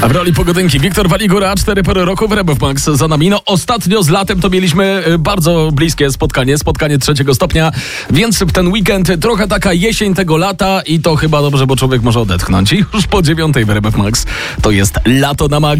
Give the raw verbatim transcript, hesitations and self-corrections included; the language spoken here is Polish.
A w roli pogodynki Wiktor Waligura, cztery pory roku w R M F Max za nami. No ostatnio z latem to mieliśmy bardzo bliskie spotkanie, spotkanie trzeciego stopnia, więc w ten weekend trochę taka jesień tego lata i to chyba dobrze, bo człowiek może odetchnąć. I już po dziewiątej w R M F Max to jest Lato na Max.